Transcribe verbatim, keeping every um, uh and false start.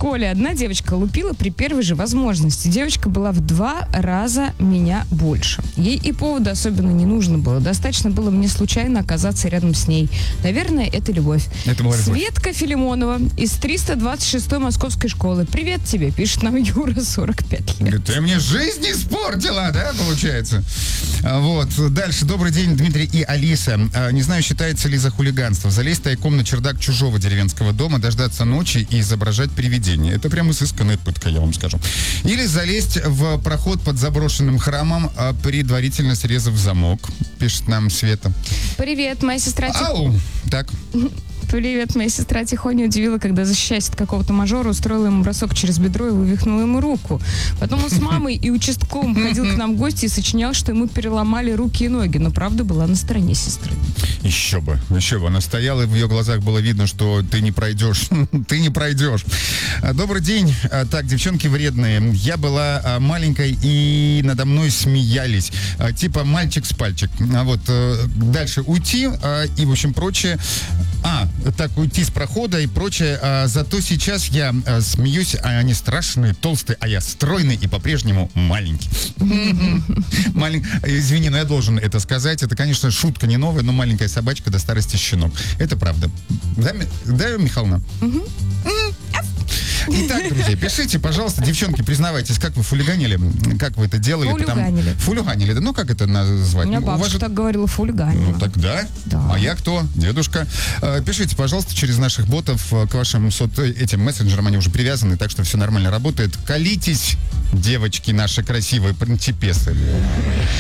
школе одна девочка лупила при первой же возможности. Девочка была в два раза меня больше. Ей и повода особенно не нужно было. Достаточно было мне случайно оказаться рядом с ней. Наверное, это любовь. Это была любовь. Светка Филимонова из триста двадцать шестой московской школы. Привет тебе, пишет нам Юра, сорок пять лет. Ты мне жизнь испортила, да, получается? Вот. Дальше. Добрый день, Дмитрий и Алиса. Не знаю, считается ли за хулиганство. Залезть тайком на чердак чужого деревенского дома, дождаться ночи и изображать привидение. Это прям изысканная пытка, я вам скажу. Или залезть в проход под заброшенным храмом, предварительно срезав замок, пишет нам Света. Привет, моя сестра... Ау! Так. Привет, моя сестра Тихоня удивила, когда, защищаясь от какого-то мажора, устроила ему бросок через бедро и вывихнула ему руку. Потом он с мамой и участковым ходил к нам в гости и сочинял, что ему переломали руки и ноги, но правда была на стороне сестры. Еще бы, еще бы. Она стояла, и в ее глазах было видно, что ты не пройдешь. Ты не пройдешь. Добрый день. Так, девчонки вредные. Я была маленькой, и надо мной смеялись. Типа мальчик с пальчик. А вот дальше уйти и, в общем, прочее. А, так, уйти с прохода и прочее. А, зато сейчас я а, смеюсь, а они страшные, толстые, а я стройный и по-прежнему маленький. Маленький. Извини, но я должен это сказать. Это, конечно, шутка не новая, но маленькая собачка до старости щенок. Это правда. Да, да, Михайловна? Итак, друзья, пишите, пожалуйста, девчонки, признавайтесь, как вы фулиганили, как вы это делали. Фулиганили. Потому... Фулиганили, да, ну как это назвать? У меня бабушка же... так говорила, фулиганила. Ну тогда, да. А я кто? Дедушка. Пишите, пожалуйста, через наших ботов к вашим сот... этим мессенджерам, они уже привязаны, так что все нормально работает. Колитесь, девочки наши красивые принципесы.